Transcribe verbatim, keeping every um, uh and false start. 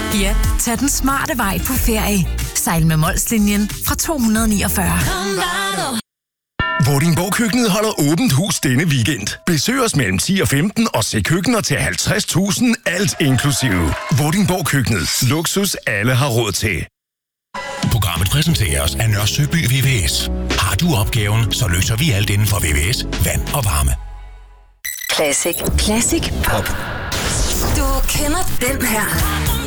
Ja, tag den smarte vej på ferie. Sejl med Molslinjen fra to hundrede og niogfyrre. Vordingborg-køkkenet holder åbent hus denne weekend. Besøg os mellem ti og femten og se køkkener til halvtreds tusind, alt inklusive. Vordingborg-køkkenet. Luksus alle har råd til. Programmet præsenteres af Nørre Søby V V S. Har du opgaven, så løser vi alt inden for V V S, vand og varme. Classic. Classic Pop. Du kender den her.